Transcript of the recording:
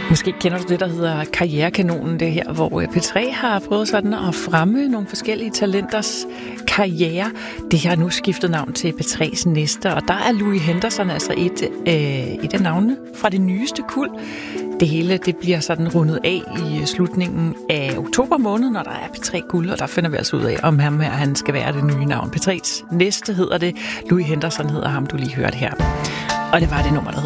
Måske kender du det, der hedder Karrierekanonen, det her, hvor P3 har prøvet sådan at fremme nogle forskellige talenters karriere. Det har nu skiftet navn til P3's næste, og der er Louis Henderson altså et af navnene fra det nyeste kuld. Det hele det bliver sådan rundet af i slutningen af oktober måned, når der er P3 guld, og der finder vi altså ud af, om han skal være det nye navn. P3's næste hedder det. Louis Henderson hedder ham, du lige hørte her. Og det var det nummer, der